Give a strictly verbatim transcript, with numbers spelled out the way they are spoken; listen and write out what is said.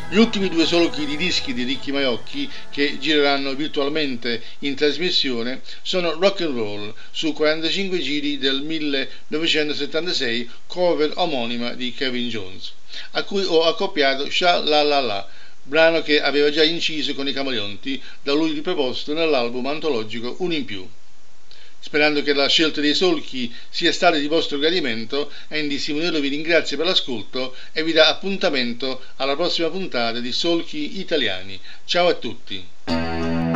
Gli ultimi due solchi di dischi di Ricchi Maiocchi, che gireranno virtualmente in trasmissione, sono Rock and Roll, su quarantacinque giri del millenovecentosettantasei, cover omonima di Kevin Jones, a cui ho accoppiato Sha La La La, brano che aveva già inciso con i Camaleonti, da lui riproposto nell'album antologico Un in più. Sperando che la scelta dei solchi sia stata di vostro gradimento, Andy Simonello vi ringrazia per l'ascolto e vi dà appuntamento alla prossima puntata di Solchi Italiani. Ciao a tutti!